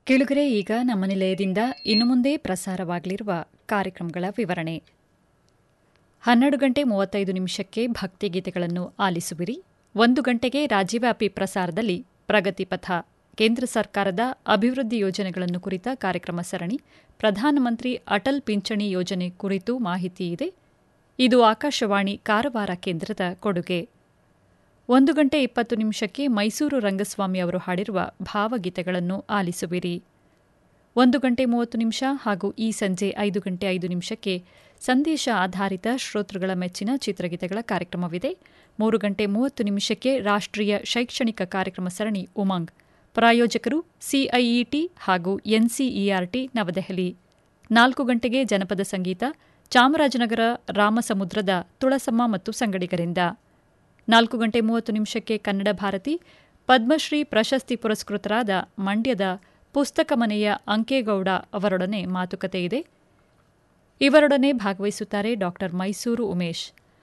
ಕೇಳುಗರೆ, ಈಗ ನಮ್ಮ ನಿಲಯದಿಂದ ಇನ್ನು ಮುಂದೆ ಪ್ರಸಾರವಾಗಲಿರುವ ಕಾರ್ಯಕ್ರಮಗಳ ವಿವರಣೆ. 12:35 ಭಕ್ತಿಗೀತೆಗಳನ್ನು ಆಲಿಸುವಿರಿ. 1 ಗಂಟೆಗೆ ರಾಜ್ಯವ್ಯಾಪಿ ಪ್ರಸಾರದಲ್ಲಿ ಪ್ರಗತಿಪಥ, ಕೇಂದ್ರ ಸರ್ಕಾರದ ಅಭಿವೃದ್ಧಿ ಯೋಜನೆಗಳನ್ನು ಕುರಿತ ಕಾರ್ಯಕ್ರಮ ಸರಣಿ. ಪ್ರಧಾನಮಂತ್ರಿ ಅಟಲ್ ಪಿಂಚಣಿ ಯೋಜನೆ ಕುರಿತು ಮಾಹಿತಿ ಇದೆ. ಇದು ಆಕಾಶವಾಣಿ ಕಾರವಾರ ಕೇಂದ್ರದ ಕೊಡುಗೆ. 1:20 ಮೈಸೂರು ರಂಗಸ್ವಾಮಿ ಅವರು ಹಾಡಿರುವ ಭಾವಗೀತೆಗಳನ್ನು ಆಲಿಸುವಿರಿ. 1:30 ಹಾಗೂ ಈ ಸಂಜೆ 5:05 ಸಂದೇಶ ಆಧಾರಿತ ಶ್ರೋತೃಗಳ ಮೆಚ್ಚಿನ ಚಿತ್ರಗೀತೆಗಳ ಕಾರ್ಯಕ್ರಮವಿದೆ. 3:30 ರಾಷ್ಟ್ರೀಯ ಶೈಕ್ಷಣಿಕ ಕಾರ್ಯಕ್ರಮ ಸರಣಿ ಉಮಂಗ್. ಪ್ರಾಯೋಜಕರು ಸಿಐಇಟಿ ಹಾಗೂ ಎನ್ಸಿಇಆರ್ಟಿ ನವದೆಹಲಿ. 4 ಗಂಟೆಗೆ ಜನಪದ ಸಂಗೀತ, ಚಾಮರಾಜನಗರ ರಾಮಸಮುದ್ರದ ತುಳಸಮ್ಮ ಮತ್ತು ಸಂಗಡಿಗರಿಂದ. 4:30 ಕನ್ನಡ ಭಾರತಿ. ಪದ್ಮಶ್ರೀ ಪ್ರಶಸ್ತಿ ಪುರಸ್ಕೃತರಾದ ಮಂಡ್ಯದ ಪುಸ್ತಕ ಮನೆಯ ಅಂಕೇಗೌಡ ಅವರೊಡನೆ ಮಾತುಕತೆ ಇದೆ. ಇವರೊಡನೆ ಭಾಗವಹಿಸುತ್ತಾರೆ ಡಾ ಮೈಸೂರು ಉಮೇಶ್.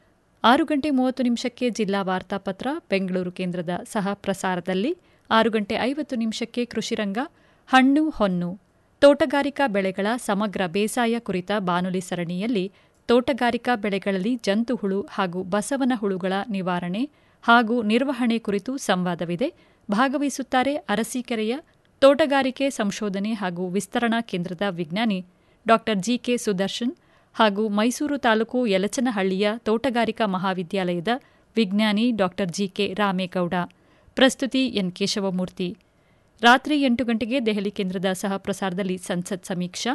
6:30 ಜಿಲ್ಲಾ ವಾರ್ತಾಪತ್ರ ಬೆಂಗಳೂರು ಕೇಂದ್ರದ ಸಹ ಪ್ರಸಾರದಲ್ಲಿ. 6:50 ಕೃಷಿರಂಗ ಹಣ್ಣು ಹೊನ್ನು, ತೋಟಗಾರಿಕಾ ಬೆಳೆಗಳ ಸಮಗ್ರ ಬೇಸಾಯ ಕುರಿತ ಬಾನುಲಿ ಸರಣಿಯಲ್ಲಿ ತೋಟಗಾರಿಕಾ ಬೆಳೆಗಳಲ್ಲಿ ಜಂತುಹುಳು ಹಾಗೂ ಬಸವನ ಹುಳುಗಳ ನಿವಾರಣೆ ಹಾಗೂ ನಿರ್ವಹಣೆ ಕುರಿತು ಸಂವಾದವಿದೆ. ಭಾಗವಹಿಸುತ್ತಾರೆ ಅರಸೀಕೆರೆಯ ತೋಟಗಾರಿಕೆ ಸಂಶೋಧನೆ ಹಾಗೂ ವಿಸ್ತರಣಾ ಕೇಂದ್ರದ ವಿಜ್ಞಾನಿ ಡಾ ಜಿಕೆ ಸುದರ್ಶನ್ ಹಾಗೂ ಮೈಸೂರು ತಾಲೂಕು ಯಲಚನಹಳ್ಳಿಯ ತೋಟಗಾರಿಕಾ ಮಹಾವಿದ್ಯಾಲಯದ ವಿಜ್ಞಾನಿ ಡಾ ಜಿಕೆ ರಾಮೇಗೌಡ. ಪ್ರಸ್ತುತಿ ಎನ್ ಕೇಶವಮೂರ್ತಿ. ರಾತ್ರಿ 8 ಗಂಟೆಗೆ ದೆಹಲಿ ಕೇಂದ್ರದ ಸಹ ಪ್ರಸಾರದಲ್ಲಿ ಸಂಸತ್ ಸಮೀಕ್ಷಾ.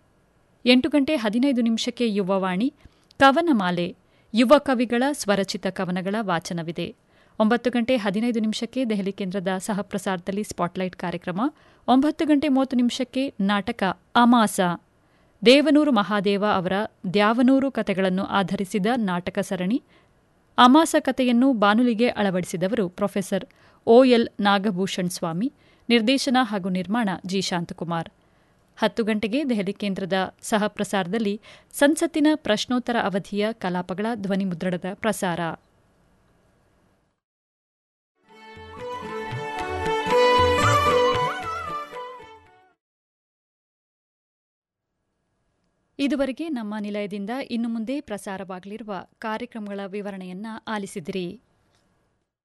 8:15 ಯುವವಾಣಿ ಕವನಮಾಲೆ, ಯುವ ಕವಿಗಳ ಸ್ವರಚಿತ ಕವನಗಳ ವಾಚನವಿದೆ. 9:15 ದೆಹಲಿ ಕೇಂದ್ರದ ಸಹ ಪ್ರಸಾರದಲ್ಲಿ ಸ್ಪಾಟ್ಲೈಟ್ ಕಾರ್ಯಕ್ರಮ. 9:30 ನಾಟಕ ಅಮಾಸ, ದೇವನೂರು ಮಹಾದೇವ ಅವರ ದ್ಯಾವನೂರು ಕತೆಗಳನ್ನು ಆಧರಿಸಿದ ನಾಟಕ ಸರಣಿ. ಅಮಾಸ ಕತೆಯನ್ನು ಬಾನುಲಿಗೆ ಅಳವಡಿಸಿದವರು ಪ್ರೊಫೆಸರ್ OL ನಾಗಭೂಷಣ್ ಸ್ವಾಮಿ. ನಿರ್ದೇಶನ ಹಾಗೂ ನಿರ್ಮಾಣ ಜಿ ಶಾಂತಕುಮಾರ್. 10 ಗಂಟೆಗೆ ದೆಹಲಿ ಕೇಂದ್ರದ ಸಹ ಪ್ರಸಾರದಲ್ಲಿ ಸಂಸತ್ತಿನ ಪ್ರಶ್ನೋತ್ತರ ಅವಧಿಯ ಕಲಾಪಗಳ ಧ್ವನಿಮುದ್ರಣದ ಪ್ರಸಾರ. ಇದುವರೆಗೆ ನಮ್ಮ ನಿಲಯದಿಂದ ಇನ್ನು ಮುಂದೆ ಪ್ರಸಾರವಾಗಲಿರುವ ಕಾರ್ಯಕ್ರಮಗಳ ವಿವರಣೆಯನ್ನ ಆಲಿಸಿದಿರಿ.